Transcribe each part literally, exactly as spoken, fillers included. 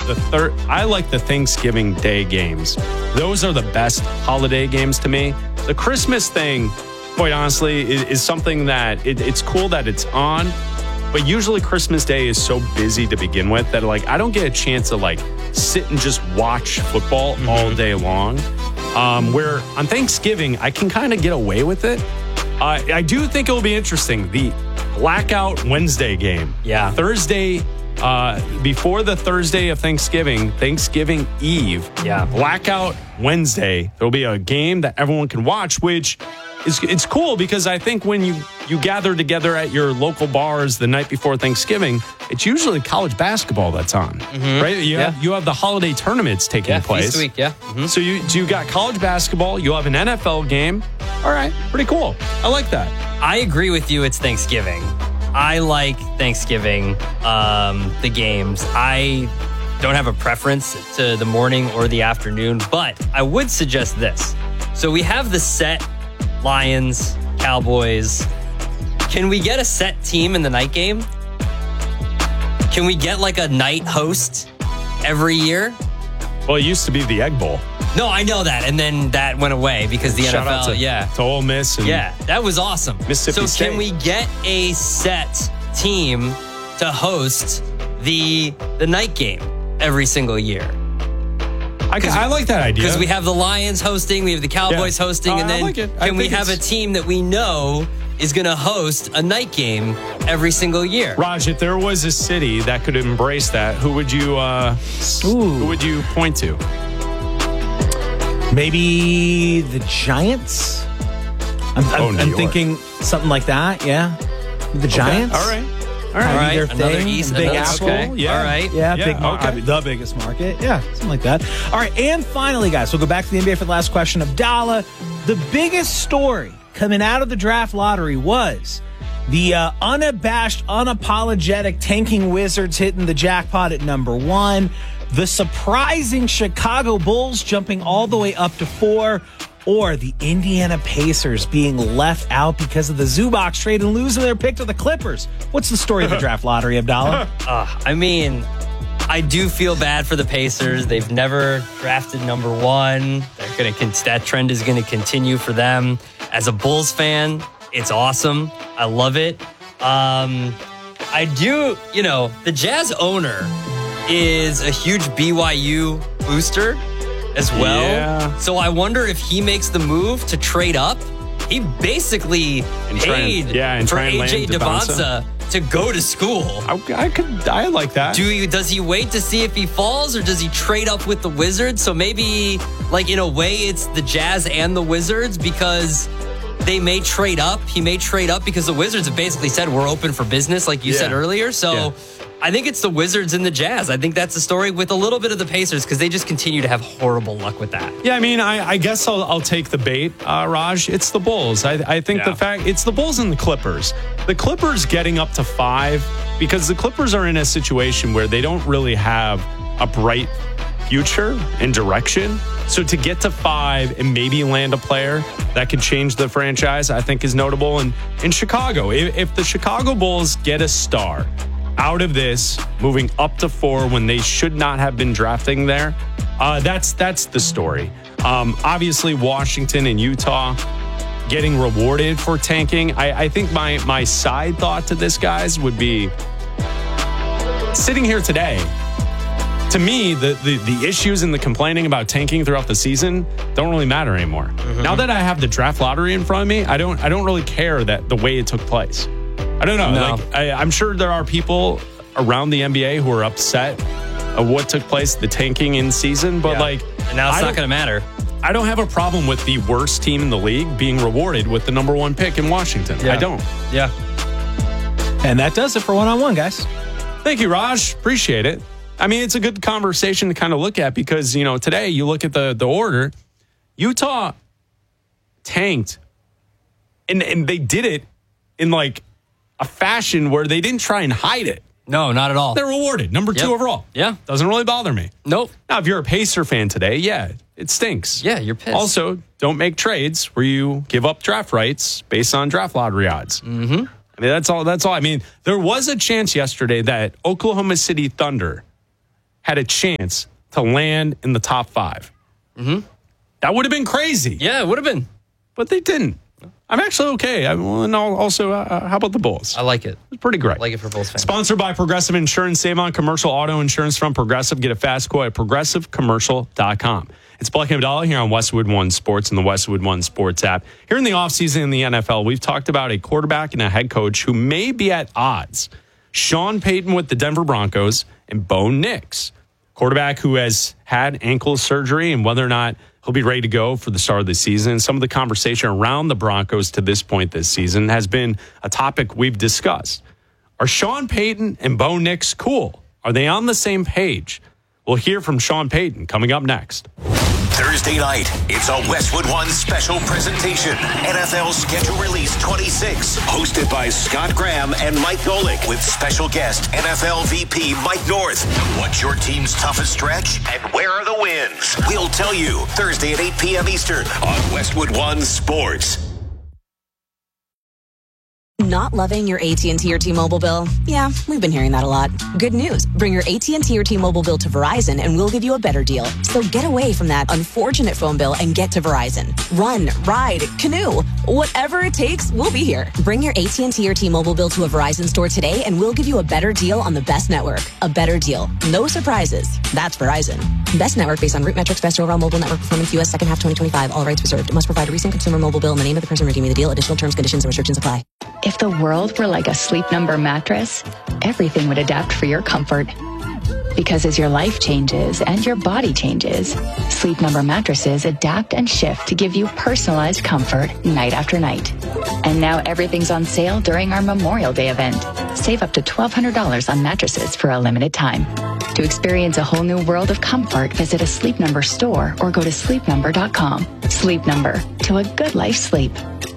the third. I like the Thanksgiving Day games. Those are the best holiday games to me. The Christmas thing, quite honestly, is, is something that it, it's cool that it's on. But usually Christmas Day is so busy to begin with that like I don't get a chance to like sit and just watch football mm-hmm. all day long. Um, where on Thanksgiving I can kind of get away with it. Uh, I do think it will be interesting. The Blackout Wednesday game. Yeah. Thursday, uh, before the Thursday of Thanksgiving, Thanksgiving Eve. Yeah. Blackout Wednesday. There'll be a game that everyone can watch, which is it's cool because I think when you, you gather together at your local bars the night before Thanksgiving, it's usually college basketball that's on, mm-hmm. right? You, yeah. have, you have the holiday tournaments taking yeah, place. Feast week, yeah. Mm-hmm. So you, so you got college basketball, you have an N F L game. All right, pretty cool. I like that. I agree with you. It's Thanksgiving. I like Thanksgiving, um, the games. I don't have a preference to the morning or the afternoon, but I would suggest this. So we have the set Lions, Cowboys. Can we get a set team in the night game? Can we get like a night host every year? Well, it used to be the Egg Bowl. No, I know that. And then that went away because the Shout N F L, out to, yeah. to Ole Miss. And yeah, that was awesome. Mississippi so State. Can we get a set team to host the the night game every single year? I, I like that idea. Because we have the Lions hosting, we have the Cowboys yeah. hosting, uh, and then like can we have a team that we know is going to host a night game every single year? Raj, if there was a city that could embrace that, who would you uh, who would you point to? Maybe the Giants? I'm, I'm, oh, I'm thinking something like that, yeah. The Giants? Okay. All right. All right, another thing, East, Big another, Apple. okay. Yeah. All right. Yeah, yeah big market. okay. The biggest market. Yeah, something like that. All right, and finally, guys, we'll go back to the N B A for the last question. Abdallah, the biggest story coming out of the draft lottery was the uh, unabashed, unapologetic tanking Wizards hitting the jackpot at number one, the surprising Chicago Bulls jumping all the way up to four, or the Indiana Pacers being left out because of the Zubac trade and losing their pick to the Clippers. What's the story of the draft lottery, Abdallah? Uh, I mean, I do feel bad for the Pacers. They've never drafted number one. They're gonna con- that trend is going to continue for them. As a Bulls fan, it's awesome. I love it. Um, I do, you know, the Jazz owner is a huge B Y U booster as well. Yeah. So I wonder if he makes the move to trade up. He basically And try paid and- yeah, and for try and A J land Devonta. Devonta to go to school. I, I could. I like that. Do you, does he wait to see if he falls, or does he trade up with the Wizards? So maybe, like, in a way, it's the Jazz and the Wizards because they may trade up. He may trade up because the Wizards have basically said we're open for business, like you Yeah. said earlier. So Yeah. I think it's the Wizards and the Jazz. I think that's the story with a little bit of the Pacers because they just continue to have horrible luck with that. Yeah, I mean, I, I guess I'll, I'll take the bait, uh, Raj. It's the Bulls. I, I think Yeah. the fact it's the Bulls and the Clippers. The Clippers getting up to five because the Clippers are in a situation where they don't really have a bright future and direction. So to get to five and maybe land a player that could change the franchise, I think is notable. And in Chicago, if, if the Chicago Bulls get a star out of this, moving up to four when they should not have been drafting there, uh, that's that's the story. Um, obviously, Washington and Utah getting rewarded for tanking. I, I think my my side thought to this, guys, would be sitting here today. To me, the, the the issues and the complaining about tanking throughout the season don't really matter anymore. Mm-hmm. Now that I have the draft lottery in front of me, I don't I don't really care that the way it took place. I don't know. No. Like I, I'm sure there are people around the N B A who are upset of what took place, the tanking in season, but Yeah. like And now it's I not don't- going to matter. I don't have a problem with the worst team in the league being rewarded with the number one pick in Washington. Yeah. I don't. Yeah. And that does it for one-on-one, guys. Thank you, Raj. Appreciate it. I mean, it's a good conversation to kind of look at because, you know, today you look at the, the order, Utah tanked and, and they did it in like a fashion where they didn't try and hide it. No, not at all. They're rewarded. Number two Yep. overall. Yeah. Doesn't really bother me. Nope. Now, if you're a Pacer fan today, yeah, it stinks. Yeah, you're pissed. Also, don't make trades where you give up draft rights based on draft lottery odds. Mm-hmm. I mean, that's all. That's all. I mean, there was a chance yesterday that Oklahoma City Thunder had a chance to land in the top five. Mm-hmm. That would have been crazy. Yeah, it would have been. But they didn't. I'm actually okay. I, well, and also, uh, how about the Bulls? I like it. It's pretty great. I like it for Bulls fans. Sponsored by Progressive Insurance. Save on commercial auto insurance from Progressive. Get a fast quote at progressive commercial dot com. It's Blake and Abdallah here on Westwood One Sports and the Westwood One Sports app. Here in the offseason in the N F L, we've talked about a quarterback and a head coach who may be at odds. Sean Payton with the Denver Broncos and Bo Nix, quarterback who has had ankle surgery and whether or not he'll be ready to go for the start of the season. Some of the conversation around the Broncos to this point this season has been a topic we've discussed. Are Sean Payton and Bo Nix cool? Are they on the same page? We'll hear from Sean Payton coming up next. Thursday night, it's a Westwood One special presentation. N F L Schedule Release twenty-six, hosted by Scott Graham and Mike Golick, with special guest N F L V P Mike North. What's your team's toughest stretch, and where are the wins? We'll tell you Thursday at eight p.m. Eastern on Westwood One Sports. Not loving your A T and T or T-Mobile bill? Yeah, we've been hearing that a lot. Good news. Bring your A T and T or T-Mobile bill to Verizon and we'll give you a better deal. So get away from that unfortunate phone bill and get to Verizon. Run, ride, canoe. Whatever it takes, we'll be here. Bring your A T and T or T-Mobile bill to a Verizon store today and we'll give you a better deal on the best network. A better deal. No surprises. That's Verizon. Best network based on root metrics, best overall mobile network performance, U S second half twenty twenty-five. All rights reserved. It must provide a recent consumer mobile bill and the name of the person redeeming the deal. Additional terms, conditions, and restrictions apply. If the world were like a Sleep Number mattress, everything would adapt for your comfort. Because as your life changes and your body changes, Sleep Number mattresses adapt and shift to give you personalized comfort night after night. And now everything's on sale during our Memorial Day event. Save up to twelve hundred dollars on mattresses for a limited time. To experience a whole new world of comfort, visit a Sleep Number store or go to sleep number dot com. Sleep Number, to a good life sleep.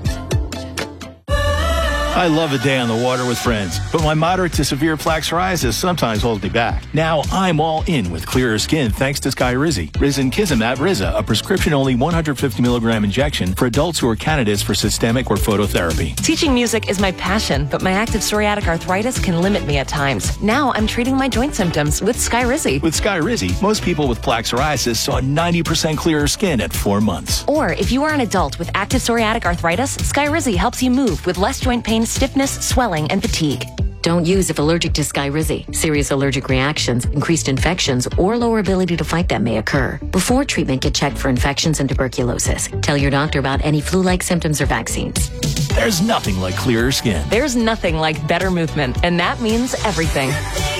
I love a day on the water with friends, but my moderate to severe plaque psoriasis sometimes holds me back. Now I'm all in with clearer skin thanks to Skyrizi. Risankizumab Riza, a prescription-only one hundred fifty milligram injection for adults who are candidates for systemic or phototherapy. Teaching music is my passion, but my active psoriatic arthritis can limit me at times. Now I'm treating my joint symptoms with Skyrizi. With Skyrizi, most people with plaque psoriasis saw ninety percent clearer skin at four months. Or if you are an adult with active psoriatic arthritis, Skyrizi helps you move with less joint pain, stiffness, swelling, and fatigue. Don't use if allergic to Skyrizi. Serious allergic reactions, increased infections, or lower ability to fight them may occur. Before treatment, get checked for infections and tuberculosis. Tell your doctor about any flu-like symptoms or vaccines. There's nothing like clearer skin. There's nothing like better movement, and that means everything.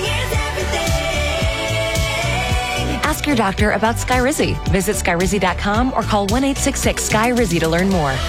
Ask your doctor about Skyrizi. Visit Skyrizi dot com or call one eight six six S K Y R I Z I to learn more.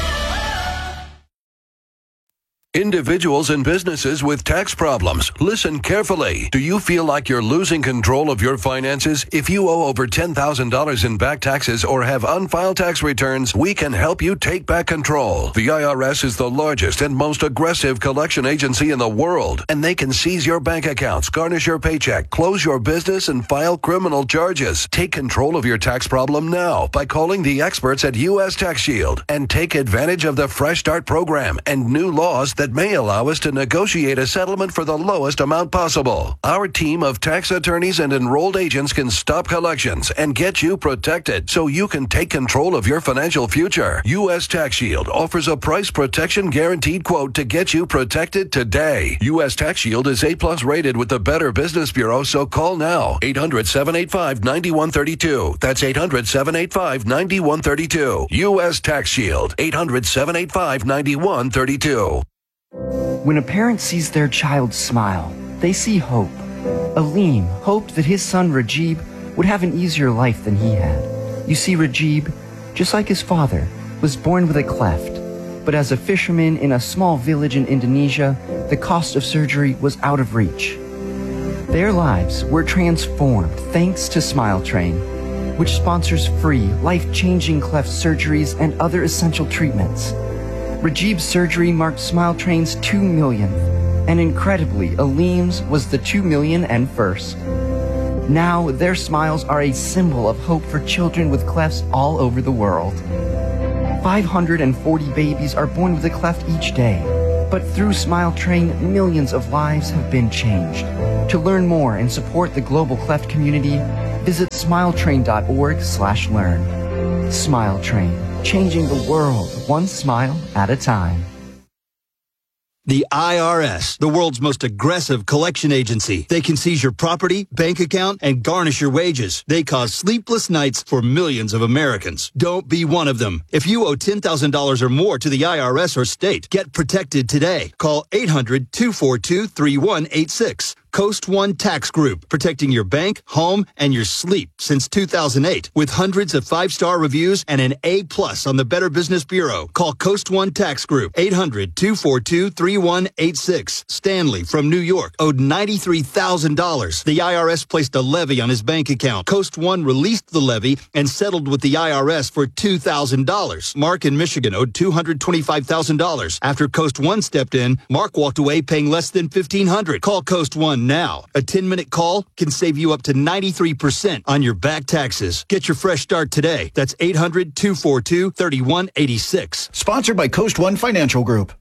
Individuals and businesses with tax problems, listen carefully. Do you feel like you're losing control of your finances? If you owe over ten thousand dollars in back taxes or have unfiled tax returns, we can help you take back control. The I R S is the largest and most aggressive collection agency in the world, and they can seize your bank accounts, garnish your paycheck, close your business, and file criminal charges. Take control of your tax problem now by calling the experts at U S Tax Shield and take advantage of the Fresh Start program and new laws that may allow us to negotiate a settlement for the lowest amount possible. Our team of tax attorneys and enrolled agents can stop collections and get you protected so you can take control of your financial future. U S Tax Shield offers a price protection guaranteed quote to get you protected today. U S Tax Shield is A plus rated with the Better Business Bureau, so call now. eight hundred, seven eight five, nine one three two. That's eight hundred, seven eight five, nine one three two. U S Tax Shield. eight hundred, seven eight five, nine one three two. When a parent sees their child smile, they see hope. Aleem hoped that his son Rajib would have an easier life than he had. You see, Rajib, just like his father, was born with a cleft. But as a fisherman in a small village in Indonesia, the cost of surgery was out of reach. Their lives were transformed thanks to Smile Train, which sponsors free, life-changing cleft surgeries and other essential treatments. Rajib's surgery marked Smile Train's two millionth, and incredibly, Aleem's was the two million and first. Now, their smiles are a symbol of hope for children with clefts all over the world. five hundred forty babies are born with a cleft each day, But through Smile Train, millions of lives have been changed. To learn more and support the global cleft community, visit smiletrain.org slash learn. Smile Train, changing the world one smile at a time. The I R S, the world's most aggressive collection agency. They can seize your property, bank account, and garnish your wages. They cause sleepless nights for millions of Americans. Don't be one of them. If you owe ten thousand dollars or more to the I R S or state, get protected today. Call eight hundred, two four two, three one eight six. Coast One Tax Group, protecting your bank, home, and your sleep since two thousand eight. With hundreds of five-star reviews and an A plus on the Better Business Bureau. Call Coast One Tax Group, eight hundred, two four two, three one eight six. Stanley from New York owed ninety-three thousand dollars. The I R S placed a levy on his bank account. Coast One released the levy and settled with the I R S for two thousand dollars. Mark in Michigan owed two hundred twenty-five thousand dollars. After Coast One stepped in, Mark walked away paying less than fifteen hundred dollars. Call Coast One now. A ten-minute call can save you up to ninety-three percent on your back taxes. Get your fresh start today. That's eight hundred, two four two, three one eight six. Sponsored by Coast One Financial Group.